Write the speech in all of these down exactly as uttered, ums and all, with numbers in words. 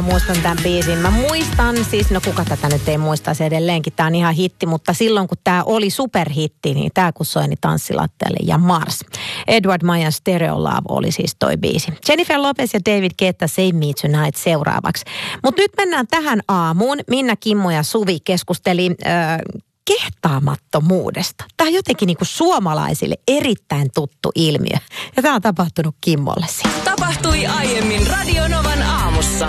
Muistan tämän biisin. Mä muistan siis, no kuka tätä nyt ei muista, se edelleenkin. Tää on ihan hitti, mutta silloin kun tää oli superhitti, niin tää kun soini tanssilatteelle ja Mars. Edward Mayan Stereo Love oli siis toi biisi. Jennifer Lopez ja David Guetta Save Me Tonight seuraavaksi. Mutta nyt mennään tähän aamuun. Minna, Kimmo ja Suvi keskusteli äh, kehtaamattomuudesta. Tämä on jotenkin niin kuin suomalaisille erittäin tuttu ilmiö. Ja tämä on tapahtunut Kimmolle siis. Tapahtui aiemmin Radio Novan aamussa.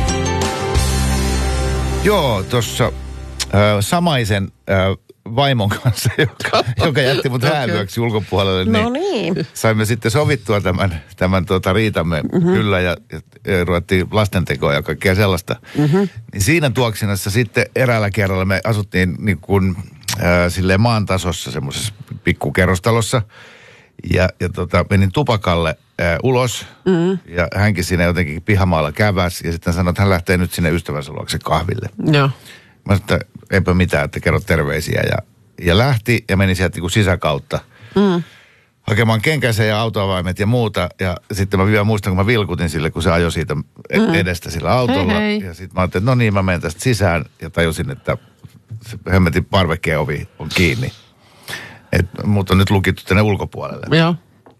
Joo, tuossa äh, samaisen äh, vaimon kanssa, joka, joka jätti mut okay. häävyöksi ulkopuolelle. Niin no niin. Saimme sitten sovittua tämän, tämän tuota, riitamme mm-hmm. kyllä ja, ja, ja ruvettiin lastentekoa ja kaikkea sellaista. Mm-hmm. Niin siinä tuoksinassa sitten eräällä kerralla me asuttiin niin kuin äh, silleen maan tasossa semmoisessa pikkukerrostalossa. Ja, ja tota, menin tupakalle äh, ulos mm. ja hänkin siinä jotenkin pihamaalla käväsi ja sitten sanoi, että hän lähtee nyt sinne ystävänsä luokse kahville. Joo. Mä sanoin, että eipä mitään, että kerro terveisiä ja, ja lähti ja meni sieltä niin sisäkautta mm. hakemaan kenkänsä ja autoavaimet ja muuta. Ja sitten mä vielä muistan, kun mä vilkutin sille, kun se ajoi siitä mm. edestä sillä autolla. Hei, hei. Ja sitten mä ajattelin, että no niin, mä menen tästä sisään ja tajusin, että se hemmetin parvekkeen ovi on kiinni. Et, mut on nyt lukittu tänne ulkopuolelle. Joo.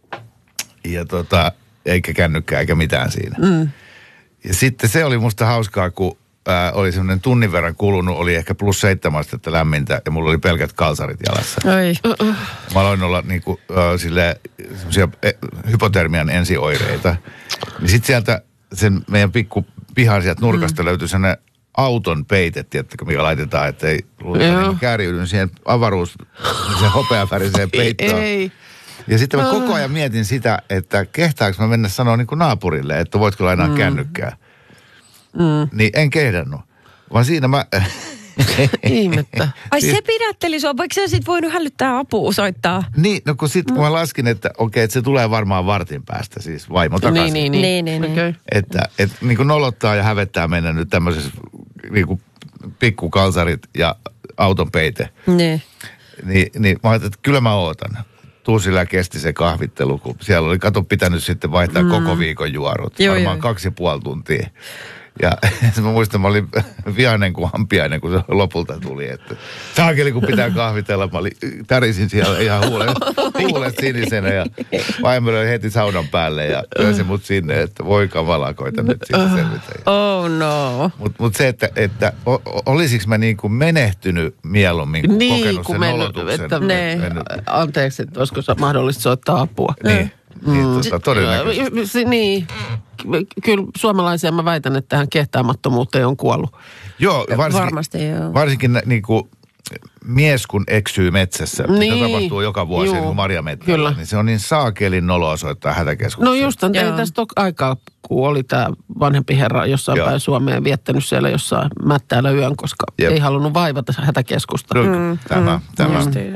Ja tota, eikä kännykkää eikä mitään siinä. Mm. Ja sitten se oli musta hauskaa, kun ää, oli semmoinen tunnin verran kulunut, oli ehkä plus seitsemän astetta lämmintä ja mulla oli pelkät kalsarit jalassa. Ai. Uh-uh. Mä aloin olla niinku äh, silleen semmoisia e, hypotermian ensioireita. Niin sit sieltä sen meidän pikku pihan sieltä nurkasta mm. löytyi sellainen auton peite, tiedättekö, mikä laitetaan, että ei luulta, niin kääriydyn siihen avaruus, sen hopeaväriseen peittoon. Ei. Ja sitten mä koko ajan mietin sitä, että kehtaanko mä mennä sanoa niin kuin naapurille, että voitko lainaa mm. kännykkää. Mm. Niin en kehdannut, vaan siinä mä... Ihmettä. Ai se pidätteli sua, vaikka sä sit voinut hälyttää apua soittaa? Niin, no kun sit kun mä laskin, että okei, että se tulee varmaan vartin päästä, siis vaimo takaisin. Niin, niin, niin. niin, niin. Okay. Että et, niin kuin nolottaa ja hävettää mennä nyt tämmöisessä niin kuin pikkukalsarit ja auton peite. Niin. Niin, niin mä ajattelin, että kyllä mä ootan. Tuusilla kesti se kahvittelu, kun siellä oli, kato, pitänyt sitten vaihtaa mm. koko viikon juorut. Joo, varmaan joo. kaksi ja puoli tuntia. Ja mä muistan, mä olin vihainen kuin hampiainen, kun se lopulta tuli, että saakeli kun pitää kahvitella. Mä olin, tärisin siellä ihan huulet, huulet sinisenä ja vaimo oli heti saunan päälle ja työsi mut sinne, että voi kamalaa, koita nyt siitä selvitä. Oh no. Mutta mut se, että, että olisiko mä niin kuin menehtynyt mieluummin, kun niin, kokenut kun sen men, nolotuksen. Että ne, anteeksi, että olisiko mahdollista soittaa apua. Niin. Niin, tuota, todennäköisesti. Niin, kyllä suomalaisia mä väitän, että tähän kehtaamattomuuteen on kuollut. Joo, varsinkin, varmasti joo. Varsinkin niin kuin mies kun eksyy metsässä, niin, mitä tapahtuu joka vuosi, niin kuin marjamettällä, niin se on niin saakelin noloa soittaa hätäkeskukseen. No just on, ei tästä aikaa, kun oli tämä vanhempi herra jossain joo. päin Suomeen viettänyt siellä jossain mättäällä yön, koska Jep. ei halunnut vaivata hätäkeskusta. Mm, tämä, mm, tämä.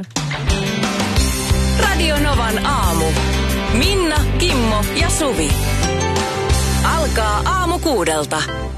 Radio Novan aamu. Minna, Kimmo ja Suvi. Alkaa aamu kuudelta.